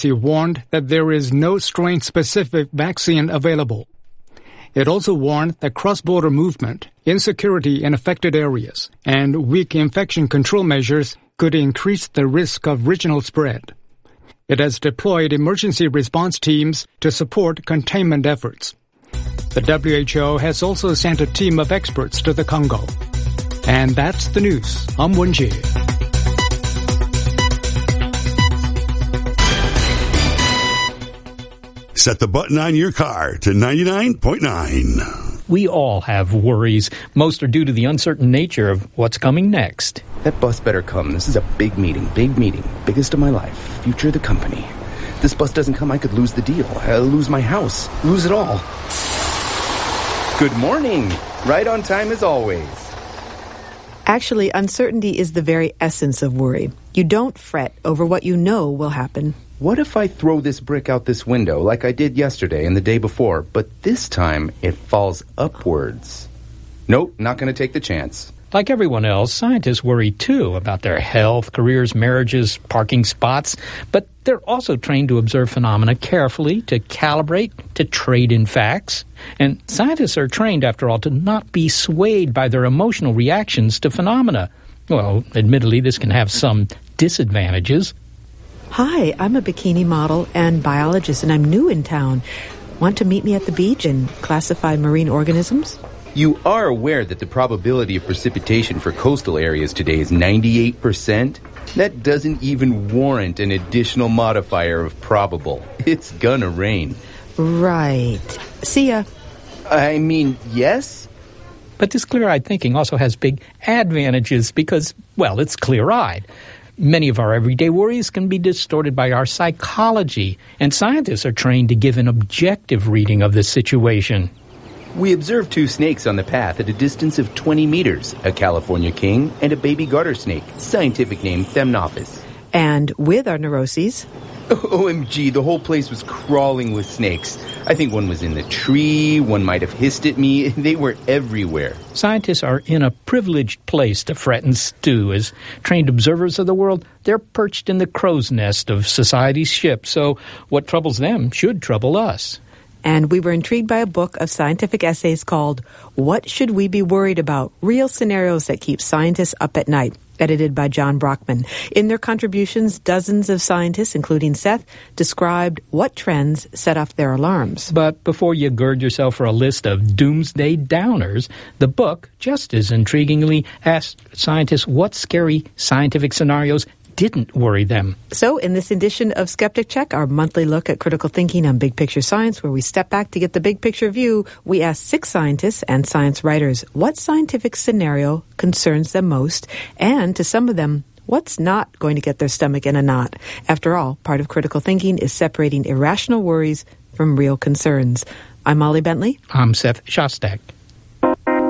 He warned that there is no strain-specific vaccine available. It also warned that cross-border movement, insecurity in affected areas, and weak infection control measures could increase the risk of regional spread. It has deployed emergency response teams to support containment efforts. The WHO has also sent a team of experts to the Congo. And that's the news. I'm Wen-Jie. Set the button on your car to 99.9. We all have worries. Most are due to the uncertain nature of what's coming next. That bus better come. This is a big meeting. Biggest of my life. Future of the company. This bus doesn't come, I could lose the deal. I'll lose my house. Lose it all. Good morning. Right on time as always. Actually, uncertainty is the very essence of worry. You don't fret over what you know will happen. What if I throw this brick out this window like I did yesterday and the day before, but this time it falls upwards? Nope, not going to take the chance. Like everyone else, scientists worry too about their health, careers, marriages, parking spots, but they're also trained to observe phenomena carefully, to calibrate, to trade in facts. And scientists are trained, after all, to not be swayed by their emotional reactions to phenomena. Well, admittedly, this can have some disadvantages. Hi, I'm a bikini model and biologist, and I'm new in town. Want to meet me at the beach and classify marine organisms? You are aware that the probability of precipitation for coastal areas today is 98%? That doesn't even warrant an additional modifier of probable. It's gonna rain. Right. See ya. I mean, yes? But this clear-eyed thinking also has big advantages because, well, it's clear-eyed. Many of our everyday worries can be distorted by our psychology, and scientists are trained to give an objective reading of the situation. We observed two snakes on the path at a distance of 20 meters, a California king and a baby garter snake, scientific name Thamnophis. And with our neuroses... OMG, the whole place was crawling with snakes. I think one was in the tree, one might have hissed at me. They were everywhere. Scientists are in a privileged place to fret and stew. As trained observers of the world, they're perched in the crow's nest of society's ship, so what troubles them should trouble us. And we were intrigued by a book of scientific essays called What Should We Be Worried About? Real Scenarios That Keep Scientists Up at Night, edited by John Brockman. In their contributions, dozens of scientists, including Seth, described what trends set off their alarms. But before you gird yourself for a list of doomsday downers, the book, just as intriguingly, asked scientists what scary scientific scenarios didn't worry them. So, in this edition of Skeptic Check, our monthly look at critical thinking on big picture science, where we step back to get the big picture view, we asked 6 scientists and science writers what scientific scenario concerns them most, and to some of them, what's not going to get their stomach in a knot. After all, part of critical thinking is separating irrational worries from real concerns. I'm Molly Bentley. I'm Seth Shostak.